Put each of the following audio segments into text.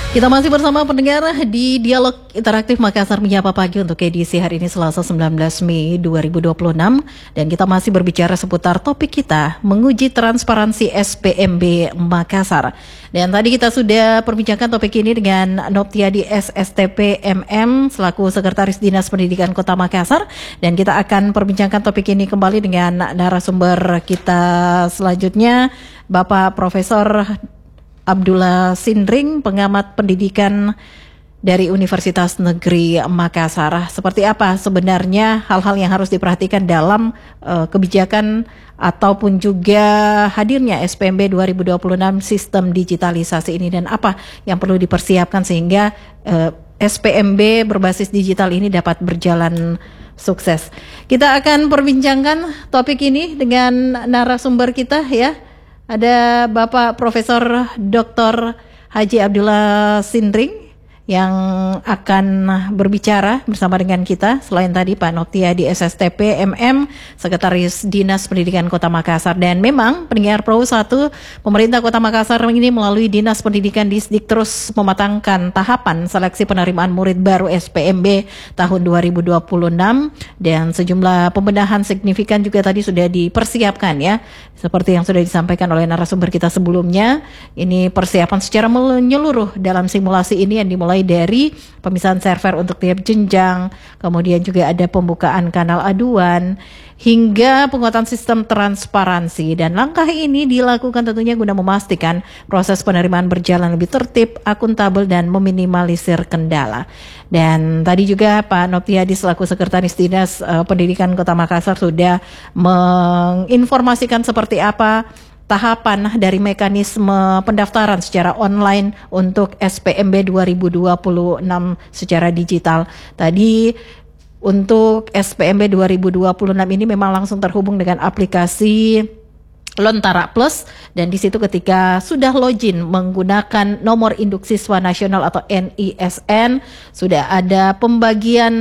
Kita masih bersama pendengar di Dialog Interaktif Makassar Menyapa Pagi untuk edisi hari ini Selasa 19 Mei 2026 dan kita masih berbicara seputar topik kita menguji transparansi SPMB Makassar. Dan tadi kita sudah perbincangkan topik ini dengan Noptiadi SSTP MM selaku Sekretaris Dinas Pendidikan Kota Makassar dan kita akan perbincangkan topik ini kembali dengan narasumber kita selanjutnya Bapak Profesor Abdullah Sindring, pengamat pendidikan dari Universitas Negeri Makassar. Seperti apa sebenarnya hal-hal yang harus diperhatikan dalam kebijakan ataupun juga hadirnya SPMB 2026 sistem digitalisasi ini dan apa yang perlu dipersiapkan sehingga SPMB berbasis digital ini dapat berjalan sukses. Kita akan perbincangkan topik ini dengan narasumber kita ya. Ada Bapak Profesor Dr. Haji Abdullah Sindring yang akan berbicara bersama dengan kita. Selain tadi Pak Noptiadi SSTP MM, Sekretaris Dinas Pendidikan Kota Makassar. Dan memang pendengar Pro 1, pemerintah Kota Makassar ini melalui Dinas Pendidikan Disdik terus mematangkan tahapan seleksi penerimaan murid baru SPMB tahun 2026 dan sejumlah pembenahan signifikan juga tadi sudah dipersiapkan ya. Seperti yang sudah disampaikan oleh narasumber kita sebelumnya, ini persiapan secara menyeluruh dalam simulasi ini yang dimulai dari pemisahan server untuk tiap jenjang, kemudian juga ada pembukaan kanal aduan, hingga penguatan sistem transparansi. Dan langkah ini dilakukan tentunya guna memastikan proses penerimaan berjalan lebih tertib, akuntabel, dan meminimalisir kendala. Dan tadi juga Pak Noptiadi selaku Sekretaris Dinas Pendidikan Kota Makassar sudah menginformasikan seperti apa tahapan dari mekanisme pendaftaran secara online untuk SPMB 2026 secara digital. Tadi untuk SPMB 2026 ini memang langsung terhubung dengan aplikasi Lontara Plus dan di situ ketika sudah login menggunakan nomor induk siswa nasional atau NISN sudah ada pembagian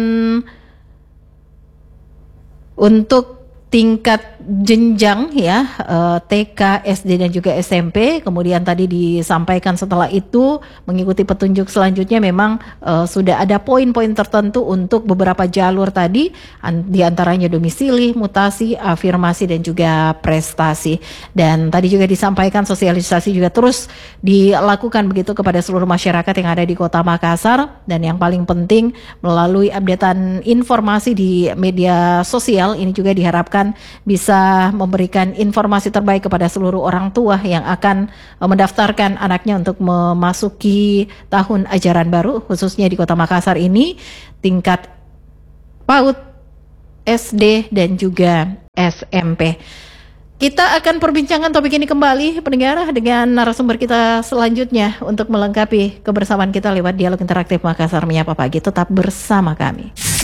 untuk tingkat jenjang ya TK, SD dan juga SMP. Kemudian tadi disampaikan setelah itu mengikuti petunjuk selanjutnya memang sudah ada poin-poin tertentu untuk beberapa jalur tadi diantaranya domisili, mutasi, afirmasi dan juga prestasi. Dan tadi juga disampaikan sosialisasi juga terus dilakukan begitu kepada seluruh masyarakat yang ada di Kota Makassar dan yang paling penting melalui updatean informasi di media sosial ini juga diharapkan bisa memberikan informasi terbaik kepada seluruh orang tua yang akan mendaftarkan anaknya untuk memasuki tahun ajaran baru khususnya di Kota Makassar ini tingkat PAUD, SD dan juga SMP. Kita akan perbincangan topik ini kembali pendengar dengan narasumber kita selanjutnya untuk melengkapi kebersamaan kita lewat Dialog Interaktif Makassar Menyapa Pagi. Tetap bersama kami.